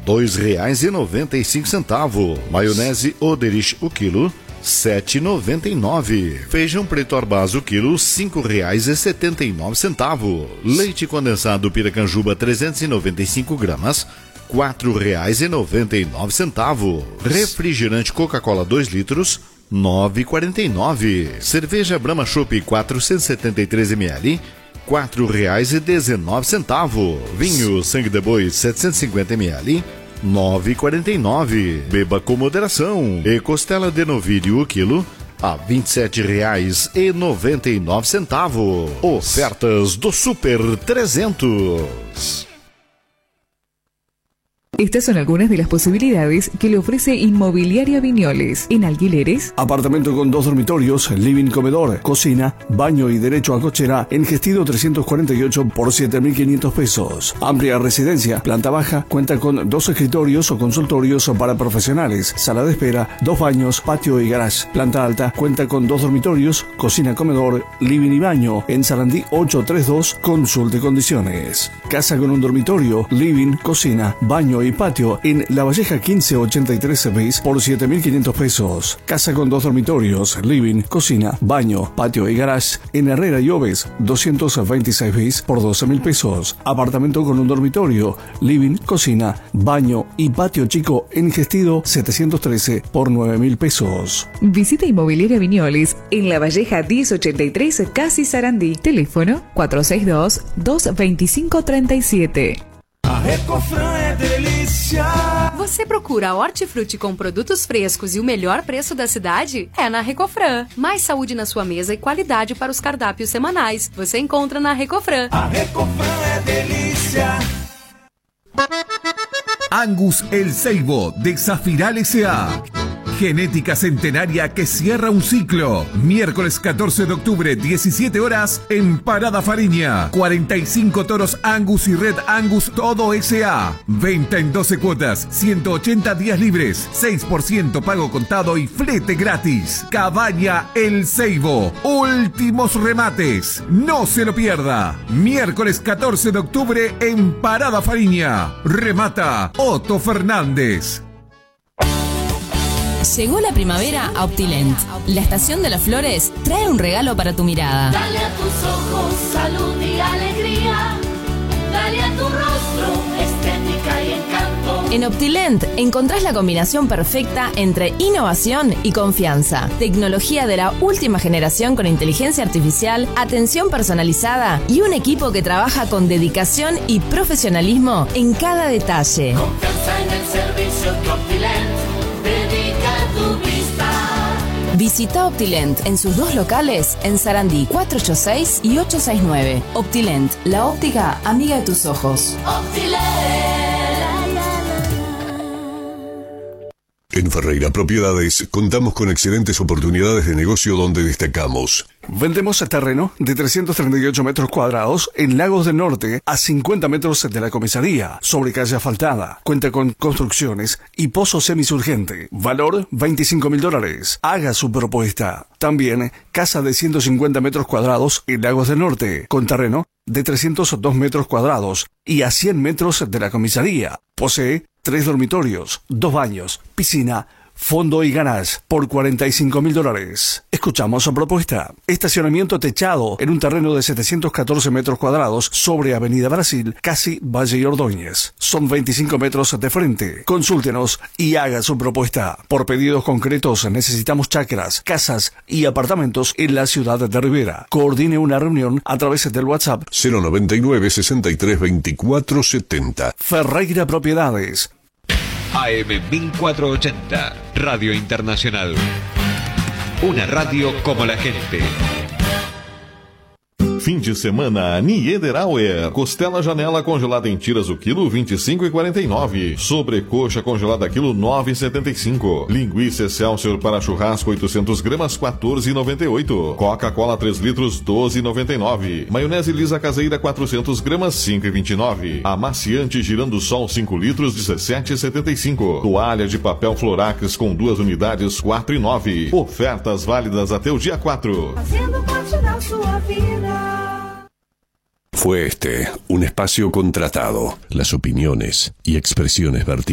R$ 2,95. Maionese Oderich o quilo, R$ 7,99. Feijão preto Arbaz o quilo, R$ 5,79. Leite condensado Piracanjuba 395 gramas, R$ 4,99. Refrigerante Coca-Cola 2 litros, R$ 9,49. Cerveja Brahma Chopp 473 ml, R$ 4,19. Vinho Sangue de Boi 750 ml, R$ 9,49. Beba com moderação. E costela de novilho o quilo a R$ 27,99. Ofertas do Super 300. Estas son algunas de las posibilidades que le ofrece Inmobiliaria Viñoles. En alquileres, apartamento con 2 dormitorios, living, comedor, cocina, baño y derecho a cochera en Gestido 348 por 7.500 pesos. Amplia residencia, planta baja, cuenta con 2 escritorios o consultorios para profesionales, sala de espera, 2 baños, patio y garage. Planta alta, cuenta con 2 dormitorios, cocina, comedor, living y baño. En Sarandí 832, consulte condiciones. Casa con un dormitorio, living, cocina, baño y patio en La Valleja 1583 bis por 7.500 pesos. Casa con 2 dormitorios, living, cocina, baño, patio y garage en Herrera y Oves 226 bis por 12.000 pesos. Apartamento con un dormitorio, living, cocina, baño y patio chico en Gestido 713 por 9.000 pesos. Visita Inmobiliaria Viñoles en La Valleja 1083 Casi Sarandí. Teléfono 462-225-37. A Recofran é delícia. Você procura hortifruti com produtos frescos e o melhor preço da cidade? É na Recofran. Mais saúde na sua mesa e qualidade para os cardápios semanais. Você encontra na Recofran. A Recofran é delícia. Angus El Ceibo de Zafiral S.A. Genética centenaria que cierra un ciclo. Miércoles 14 de octubre, 17 horas, en Parada Fariña. 45 toros Angus y Red Angus todo S.A. Venta en 12 cuotas, 180 días libres, 6% pago contado y flete gratis. Cabaña El Ceibo. Últimos remates. No se lo pierda. Miércoles 14 de octubre en Parada Fariña. Remata Otto Fernández. Llegó la primavera a Optilent. La estación de las flores trae un regalo para tu mirada. Dale a tus ojos salud y alegría. Dale a tu rostro estética y encanto. En Optilent encontrás la combinación perfecta entre innovación y confianza. Tecnología de la última generación con inteligencia artificial, atención personalizada y un equipo que trabaja con dedicación y profesionalismo en cada detalle. Confianza en el servicio que Optilent dedica a tu vista. Visita Optilent en sus 2 locales en Sarandí 486 y 869. Optilent, la óptica amiga de tus ojos. Optilent. En Ferreira Propiedades contamos con excelentes oportunidades de negocio donde destacamos. Vendemos terreno de 338 metros cuadrados en Lagos del Norte a 50 metros de la comisaría, sobre calle asfaltada. Cuenta con construcciones y pozo semisurgente. Valor $25.000. Haga su propuesta. También casa de 150 metros cuadrados en Lagos del Norte, con terreno de 302 metros cuadrados y a 100 metros de la comisaría. Posee 3 dormitorios, 2 baños, piscina, fondo y garage por $45.000. Escuchamos su propuesta. Estacionamiento techado en un terreno de 714 metros cuadrados sobre Avenida Brasil, casi Valle y Ordóñez. Son 25 metros de frente. Consúltenos y haga su propuesta. Por pedidos concretos necesitamos chacras, casas y apartamentos en la ciudad de Rivera. Coordine una reunión a través del WhatsApp 099 63 24 70. Ferreira Propiedades. AM 1480, Radio Internacional. Una radio como la gente. Fim de semana, Niederauer. Costela janela congelada em tiras o quilo, R$ 25,49. Sobrecoxa congelada quilo, R$ 9,75. Linguiça Excelsior para churrasco 800 gramas, R$ 14,98. Coca-Cola 3 litros, R$ 12,99. Maionese lisa caseira 400 gramas, R$ 5,29. Amaciante Girando Sol 5 litros, R$ 17,75. Toalha de papel Florax com 2 unidades, R$ 4,9. Ofertas válidas até o dia 4. Fazendo parte da sua vida. Fue este un espacio contratado. Las opiniones y expresiones vertidas